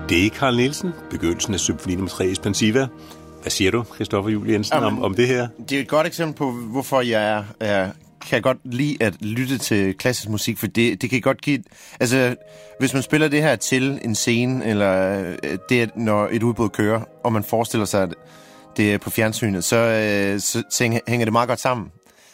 Det er Carl Nielsen, begyndelsen af symfoni nummer 3 Espansiva. Hvad siger du, Christoffer Juel Jensen, om det her? Det er et godt eksempel på, hvorfor jeg kan godt lide at lytte til klassisk musik, for det kan godt give... Altså, hvis man spiller det her til en scene, eller det, når et udbrud kører, og man forestiller sig, at det er på fjernsynet, så hænger det meget godt sammen.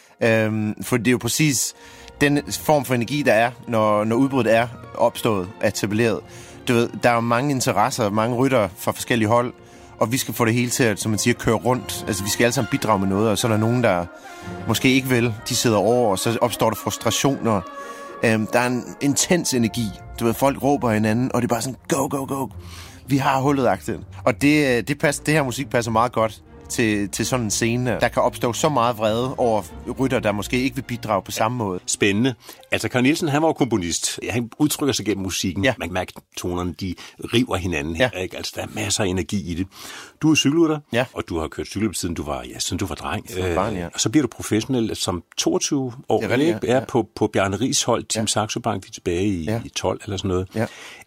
For det er jo præcis den form for energi, der er, når udbruddet er opstået, etableret. Du ved, der er jo mange interesser, mange ryttere fra forskellige hold, og vi skal få det hele til at, som man siger, køre rundt. Altså, vi skal alle sammen bidrage med noget, og så er der nogen, der måske ikke vil. De sidder over, og så opstår der frustrationer. Der er en intens energi. Du ved, folk råber hinanden, og det er bare sådan, go, go, go. Vi har hullet-agtigt. Og det her musik passer meget godt til sådan en scene. Der kan opstå så meget vrede over rytter, der måske ikke vil bidrage på samme måde. Spændende. Altså, Carl Nielsen, han var jo komponist. Han udtrykker sig gennem musikken. Ja. Man kan mærke, tonerne, de river hinanden her. Ja. Ikke? Altså, der er masser af energi i det. Du er cykelrytter, ja, og du har kørt cykel siden du var dreng. Barn, ja. Og så bliver du professionel som 22 år. Det er rigtigt, ja. På Bjarne Riis hold, Team Saxo Bank, vi er tilbage i 12 eller sådan noget. Ja.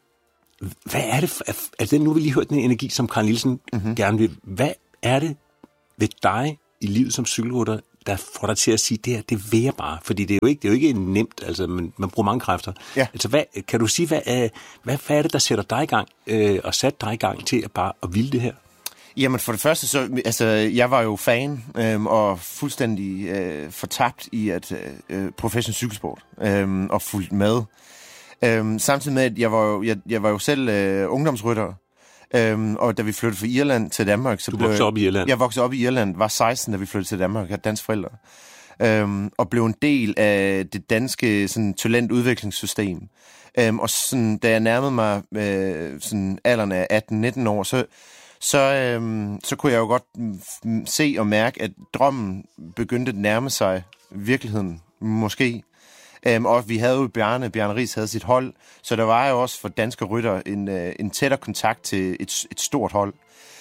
Hvad er det? Altså, nu har vi lige hørt den energi, som Carl Nielsen gerne vil. Hvad er det ved dig i livet som cykelrytter, der får dig til at sige, det vil jeg bare? Fordi det er jo ikke nemt, altså man bruger mange kræfter. Ja. Altså, kan du sige, hvad er det, der sætter dig i gang, og satte dig i gang til at ville det her? Jamen for det første, så jeg var jo fan og fuldstændig fortabt i at professionel cykelsport og fulgt med. Samtidig med, at jeg var jo selv ungdomsrytter. Og da vi flyttede fra Irland til Danmark... Du voksede op i Irland? Jeg voksede op i Irland, var 16, da vi flyttede til Danmark, havde danske forældre. Og blev en del af det danske sådan, talentudviklingssystem. Og sådan, da jeg nærmede mig sådan, alderen af 18-19 år, så kunne jeg jo godt se og mærke, at drømmen begyndte at nærme sig virkeligheden, måske. Og vi havde jo Bjarne Riis havde sit hold, så der var jo også for danske rytter en tættere kontakt til et stort hold.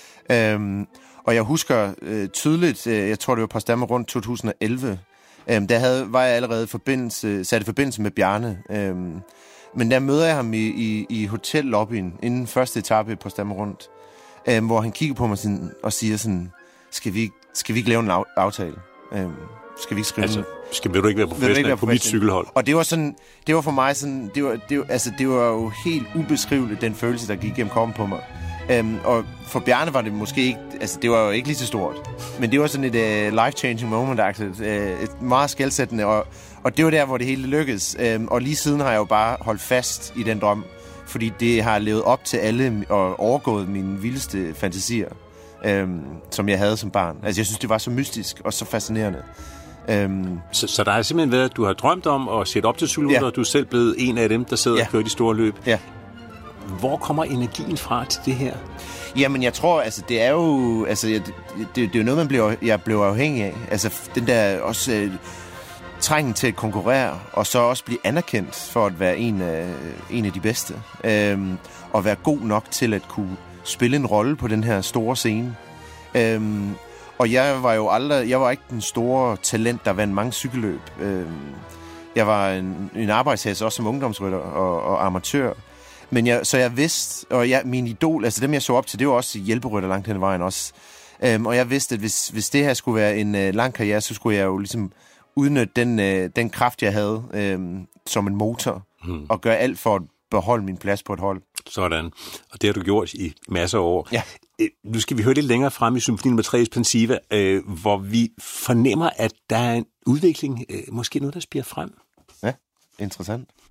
Og jeg husker tydeligt, jeg tror det var på Stammer rundt 2011, var jeg allerede sat i forbindelse med Bjarne. Men der møder jeg ham i hotellobbyen inden første etape på Stammer rundt, hvor han kigger på mig sådan, og siger sådan, skal vi ikke lave en aftale? Skal vi ikke skrive vil du ikke være professionel på mit cykelhold? Og det var sådan, det var for mig sådan, det var jo helt ubeskriveligt, den følelse, der gik gennem kroppen på mig. Og for Bjarne var det måske ikke, altså det var jo ikke lige så stort, men det var sådan et life-changing moment, et meget skelsættende, og det var der, hvor det hele lykkedes. Og lige siden har jeg jo bare holdt fast i den drøm, fordi det har levet op til alle og overgået mine vildeste fantasier, som jeg havde som barn. Altså jeg synes, det var så mystisk og så fascinerende. Så der har simpelthen været, at du har drømt om at sætte op til cykelrytter, og du er selv blevet en af dem, der sidder og kører de store løb. Ja. Hvor kommer energien fra til det her? Jamen, jeg tror, altså, det er jo... Altså, det er jo noget, jeg blev afhængig af. Altså, den der også trængen til at konkurrere, og så også blive anerkendt for at være en af de bedste. Og være god nok til at kunne spille en rolle på den her store scene. Og jeg var ikke den store talent, der vandt mange cykelløb. Jeg var en arbejdshæs også som ungdomsrytter og amatør. Men så jeg vidste, og min idol, altså dem jeg så op til, det var også hjælperytter langt hen ad vejen også. Og jeg vidste, at hvis det her skulle være en lang karriere, så skulle jeg jo ligesom udnytte den kraft, jeg havde som en motor, og gøre alt for at beholde min plads på et hold. Sådan. Og det har du gjort i masser af år. Ja. Nu skal vi høre lidt længere frem i symfoni nummer 3 Espansiva, hvor vi fornemmer, at der er en udvikling, måske noget, der spirer frem. Ja, interessant.